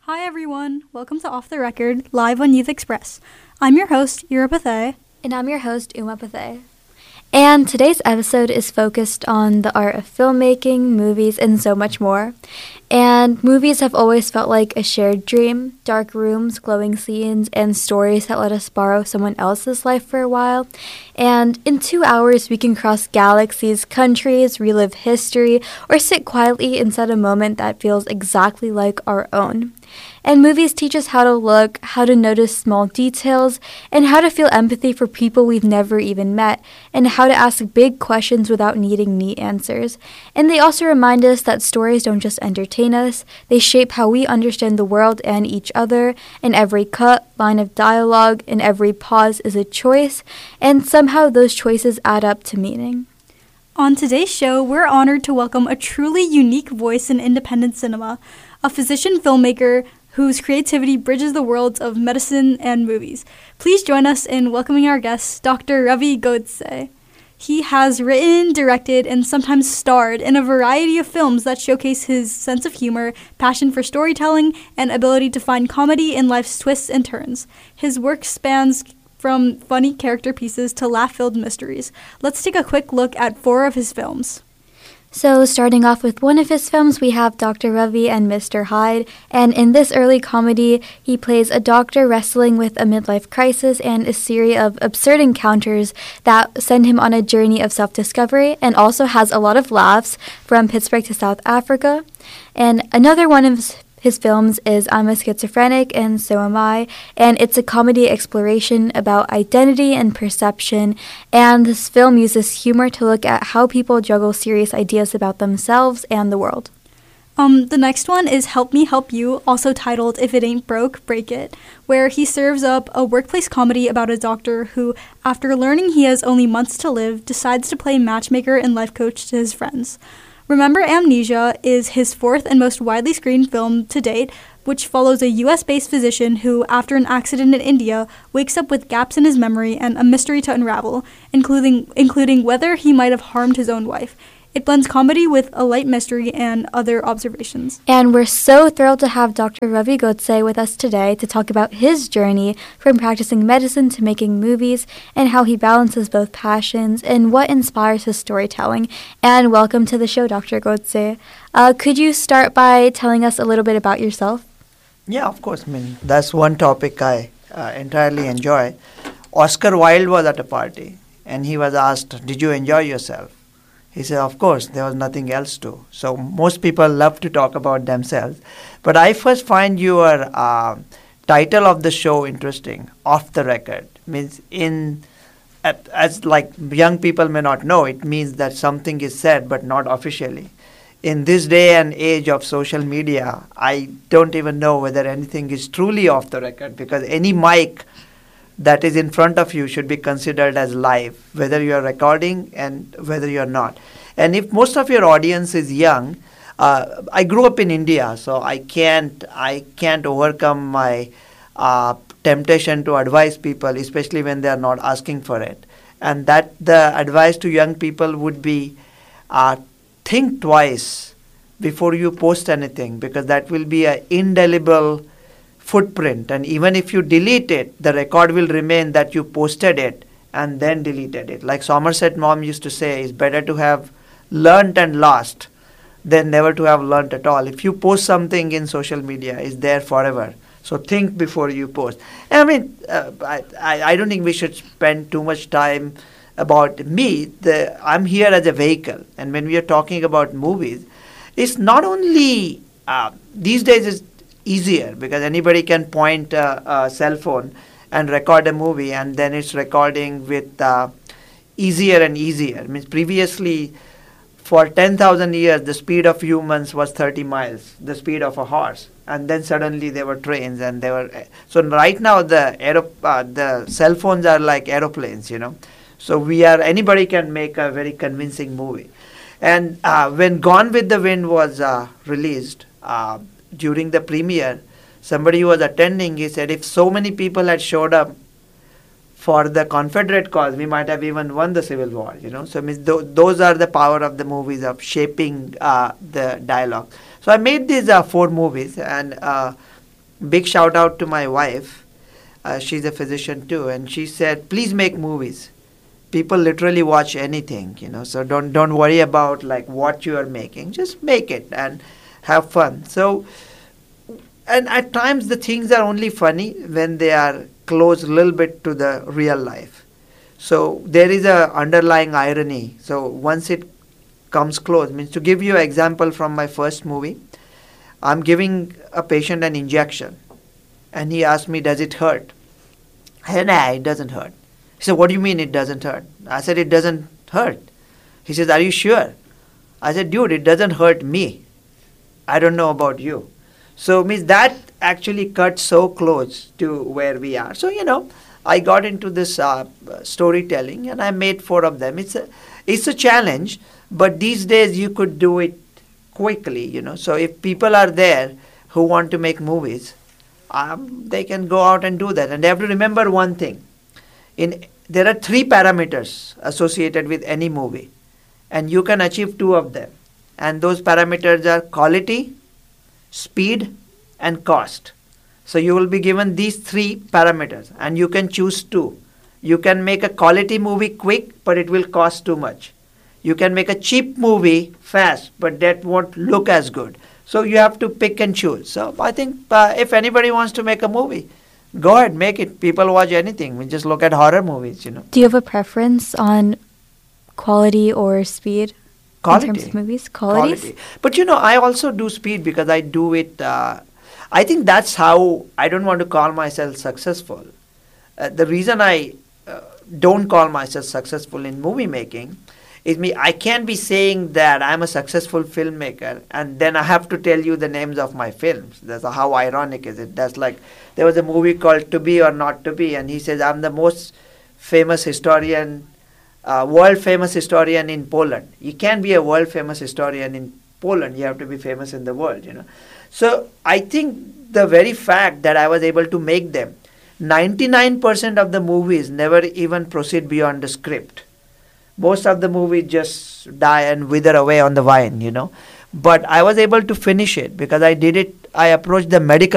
Hi everyone, welcome to Off the Record, live on Youth Express. I'm your host, Ira Pathay. And I'm your host, Uma Pathay. And today's episode is focused on the art of filmmaking, movies, and so much more. And movies have always felt like a shared dream, dark rooms, glowing scenes, and stories that let us borrow someone else's life for a while. And in 2 hours, we can cross galaxies, countries, relive history, or sit quietly inside a moment that feels exactly like our own. And movies teach us how to look, how to notice small details, and how to feel empathy for people we've never even met, and how to ask big questions without needing neat answers. And they also remind us that stories don't just entertain us, they shape how we understand the world and each other, and every cut, line of dialogue, and every pause is a choice, and somehow those choices add up to meaning. On today's show, we're honored to welcome a truly unique voice in independent cinema, a physician filmmaker whose creativity bridges the worlds of medicine and movies. Please join us in welcoming our guest, Dr. Ravi Godse. He has written, directed, and sometimes starred in a variety of films that showcase his sense of humor, passion for storytelling, and ability to find comedy in life's twists and turns. His work spans from funny character pieces to laugh-filled mysteries. Let's take a quick look at 4 of his films. So starting off with one of his films, we have Dr. Ravi and Mr. Hyde, and in this early comedy, he plays a doctor wrestling with a midlife crisis and a series of absurd encounters that send him on a journey of self-discovery, and also has a lot of laughs from Pittsburgh to South Africa. And another one of his films is I'm a Schizophrenic and So Am I, and it's a comedy exploration about identity and perception, and this film uses humor to look at how people juggle serious ideas about themselves and the world. The next one is Help Me Help You, also titled If It Ain't Broke, Break It, where he serves up a workplace comedy about a doctor who, after learning he has only months to live, decides to play matchmaker and life coach to his friends. Remember Amnesia is his 4th and most widely screened film to date, which follows a US-based physician who, after an accident in India, wakes up with gaps in his memory and a mystery to unravel, including whether he might have harmed his own wife. It blends comedy with a light mystery and other observations. And we're so thrilled to have Dr. Ravi Godse with us today to talk about his journey from practicing medicine to making movies and how he balances both passions and what inspires his storytelling. And welcome to the show, Dr. Godse. Could you start by telling us a little bit about yourself? Yeah, of course. That's one topic I entirely enjoy. Oscar Wilde was at a party and he was asked, "Did you enjoy yourself?" He said, "Of course, there was nothing else to." So most people love to talk about themselves. But I first find your title of the show interesting, Off the Record. Means as like young people may not know, it means that something is said but not officially. In this day and age of social media, I don't even know whether anything is truly off the record, because any mic that is in front of you should be considered as live, whether you are recording and whether you are not. And if most of your audience is young, I grew up in India, so I can't overcome my temptation to advise people, especially when they are not asking for it. And that the advice to young people would be, think twice before you post anything, because that will be an indelible footprint, and even if you delete it, the record will remain that you posted it and then deleted it. Like Somerset Maugham used to say, it's better to have learnt and lost than never to have learnt at all. If you post something in social media, it's there forever. So think before you post. I mean, I don't think we should spend too much time about me. I'm here as a vehicle, and when we are talking about movies, it's not only these days it's easier because anybody can point a cell phone and record a movie, and then it's recording with easier and easier. Means previously, for 10,000 years, the speed of humans was 30 miles, the speed of a horse, and then suddenly there were trains, and so right now the cell phones are like aeroplanes, So anybody can make a very convincing movie. And when Gone with the Wind was released, during the premiere, somebody who was attending, he said, if so many people had showed up for the Confederate cause, we might have even won the Civil War, So those are the power of the movies, of shaping the dialogue. So I made these 4 movies, and big shout out to my wife. She's a physician too, and she said, please make movies. People literally watch anything, so don't worry about like what you are making. Just make it and have fun. So, and at times the things are only funny when they are close a little bit to the real life. So there is a underlying irony. So once it comes close, means to give you an example from my first movie, I'm giving a patient an injection, and he asked me, does it hurt? I said, nah, it doesn't hurt. He said, what do you mean it doesn't hurt? I said, it doesn't hurt. He says, are you sure? I said, dude, it doesn't hurt me. I don't know about you. So means that actually cut so close to where we are. So, I got into this storytelling, and I made 4 of them. It's a challenge, but these days you could do it quickly, So if people are there who want to make movies, they can go out and do that. And they have to remember one thing. There are 3 parameters associated with any movie, and you can achieve 2 of them. And those parameters are quality, speed, and cost. So you will be given these 3 parameters, and you can choose 2. You can make a quality movie quick, but it will cost too much. You can make a cheap movie fast, but that won't look as good. So you have to pick and choose. So I think if anybody wants to make a movie, go ahead, make it. People watch anything. We just look at horror movies, Do you have a preference on quality or speed? Quality. In terms of movies? Qualities? But I also do speed because I do it. I think that's how I don't want to call myself successful. The reason I don't call myself successful in movie making is I can't be saying that I'm a successful filmmaker and then I have to tell you the names of my films. That's how ironic is it. That's like there was a movie called To Be or Not to Be, and he says I'm the most famous historian, world famous historian in Poland. You can't be a world famous historian in Poland. You have to be famous in the world, So I think the very fact that I was able to make them, 99% of the movies never even proceed beyond the script. Most of the movies just die and wither away on the vine, But I was able to finish it because I approached the medical